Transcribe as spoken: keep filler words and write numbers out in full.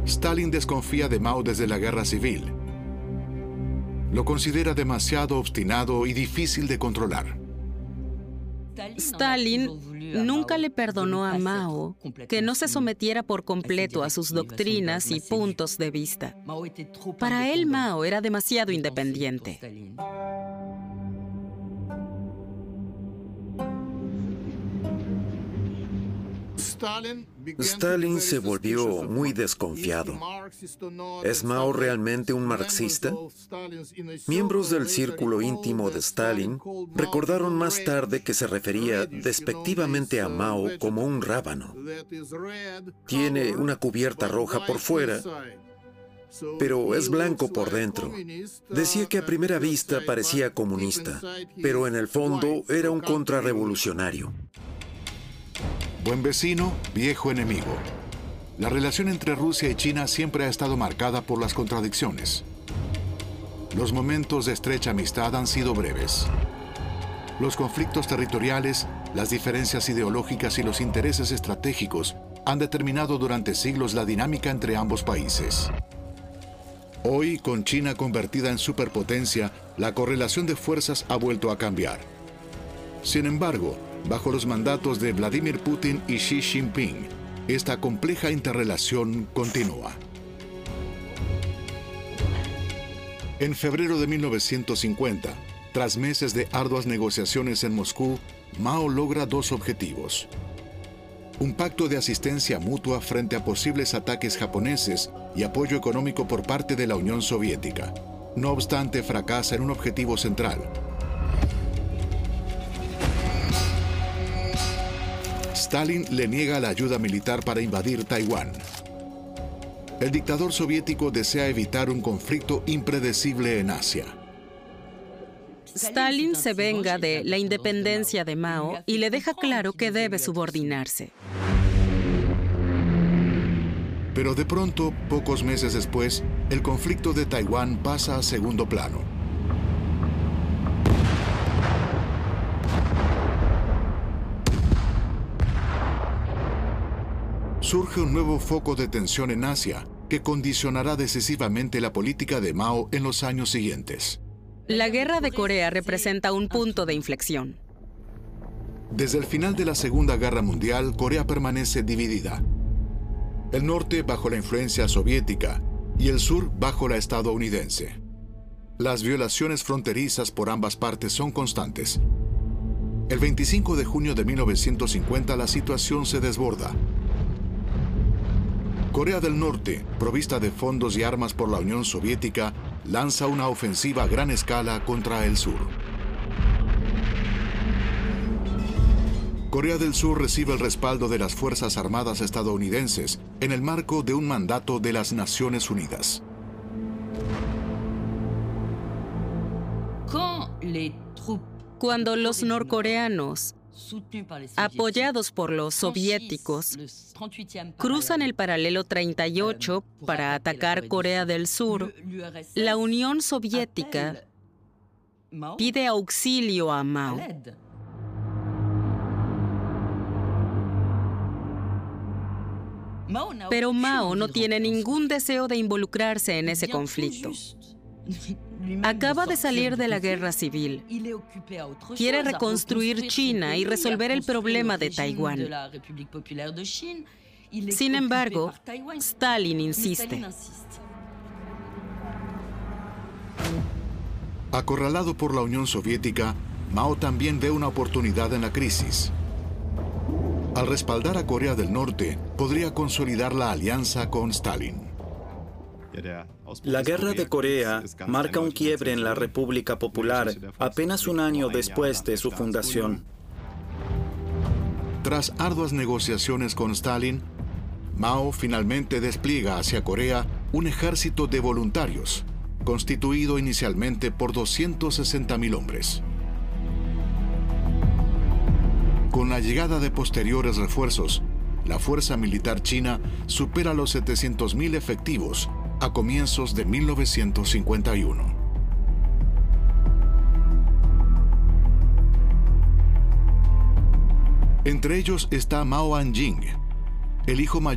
Stalin desconfía de Mao desde la guerra civil. Lo considera demasiado obstinado y difícil de controlar. Stalin nunca le perdonó a Mao que no se sometiera por completo a sus doctrinas y puntos de vista. Para él, Mao era demasiado independiente. Stalin se volvió muy desconfiado. ¿Es Mao realmente un marxista? Miembros del círculo íntimo de Stalin recordaron más tarde que se refería despectivamente a Mao como un rábano. Tiene una cubierta roja por fuera, pero es blanco por dentro. Decía que a primera vista parecía comunista, pero en el fondo era un contrarrevolucionario. Buen vecino, viejo enemigo. La relación entre Rusia y China siempre ha estado marcada por las contradicciones. Los momentos de estrecha amistad han sido breves. Los conflictos territoriales, las diferencias ideológicas y los intereses estratégicos han determinado durante siglos la dinámica entre ambos países. Hoy, con China convertida en superpotencia, la correlación de fuerzas ha vuelto a cambiar. Sin embargo, bajo los mandatos de Vladimir Putin y Xi Jinping, esta compleja interrelación continúa. En febrero de mil novecientos cincuenta, tras meses de arduas negociaciones en Moscú, Mao logra dos objetivos: un pacto de asistencia mutua frente a posibles ataques japoneses y apoyo económico por parte de la Unión Soviética. No obstante, fracasa en un objetivo central: Stalin le niega la ayuda militar para invadir Taiwán. El dictador soviético desea evitar un conflicto impredecible en Asia. Stalin se venga de la independencia de Mao y le deja claro que debe subordinarse. Pero de pronto, pocos meses después, el conflicto de Taiwán pasa a segundo plano. Surge un nuevo foco de tensión en Asia que condicionará decisivamente la política de Mao en los años siguientes. La Guerra de Corea representa un punto de inflexión. Desde el final de la Segunda Guerra Mundial, Corea permanece dividida. El norte bajo la influencia soviética y el sur bajo la estadounidense. Las violaciones fronterizas por ambas partes son constantes. El veinticinco de junio de mil novecientos cincuenta la situación se desborda. Corea del Norte, provista de fondos y armas por la Unión Soviética, lanza una ofensiva a gran escala contra el sur. Corea del Sur recibe el respaldo de las Fuerzas Armadas estadounidenses en el marco de un mandato de las Naciones Unidas. Cuando los norcoreanos, apoyados por los soviéticos, cruzan el paralelo treinta y ocho para atacar Corea del Sur, la Unión Soviética pide auxilio a Mao. Pero Mao no tiene ningún deseo de involucrarse en ese conflicto. Acaba de salir de la guerra civil. Quiere reconstruir China y resolver el problema de Taiwán. Sin embargo, Stalin insiste. Acorralado por la Unión Soviética, Mao también ve una oportunidad en la crisis. Al respaldar a Corea del Norte, podría consolidar la alianza con Stalin. La Guerra de Corea marca un quiebre en la República Popular apenas un año después de su fundación. Tras arduas negociaciones con Stalin, Mao finalmente despliega hacia Corea un ejército de voluntarios, constituido inicialmente por doscientos sesenta mil hombres. Con la llegada de posteriores refuerzos, la fuerza militar china supera los setecientos mil efectivos a comienzos de mil novecientos cincuenta y uno. Entre ellos está Mao Anjing, el hijo mayor